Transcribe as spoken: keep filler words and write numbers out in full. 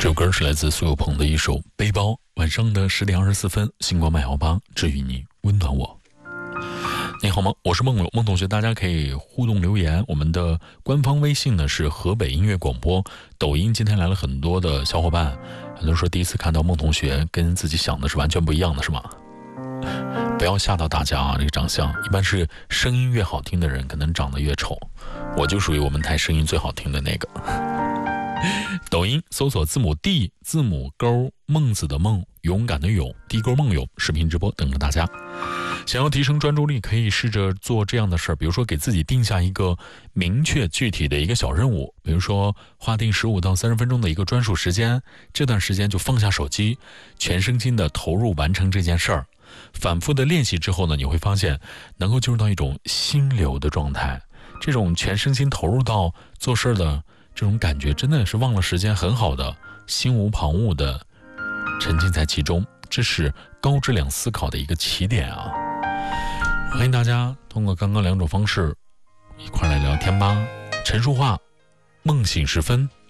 这首歌是来自苏有朋的一首《背包》。晚上的十点二十四分，星光麦幺八，治愈你，温暖我。你好吗？我是梦龙梦同学，大家可以互动留言。我们的官方微信呢是河北音乐广播，抖音今天来了很多的小伙伴，很多人说第一次看到梦同学跟自己想的是完全不一样的，是吗？不要吓到大家啊！这个长相一般是声音越好听的人可能长得越丑，我就属于我们台声音最好听的那个。抖音搜索字母 D 字母勾孟子的孟勇敢的勇地沟梦游视频直播等着大家。想要提升专注力，可以试着做这样的事儿，比如说给自己定下一个明确具体的一个小任务，比如说划定十五到三十分钟的一个专属时间，这段时间就放下手机，全身心的投入完成这件事儿。反复的练习之后呢，你会发现能够进入到一种心流的状态，这种全身心投入到做事的这种感觉，真的是忘了时间，很好的心无旁骛的沉浸在其中，这是高质量思考的一个起点啊！欢迎大家通过刚刚两种方式一块来聊天吧。陈淑桦，梦醒时分。